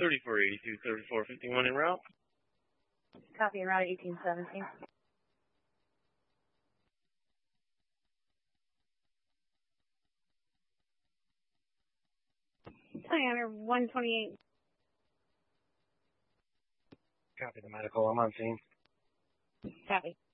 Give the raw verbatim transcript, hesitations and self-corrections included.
thirty-four eighty-two, thirty-four fifty-one en route. Copy, en route eighteen seventeen. Diameter one twenty-eight. Copy the medical. I'm on scene. Copy.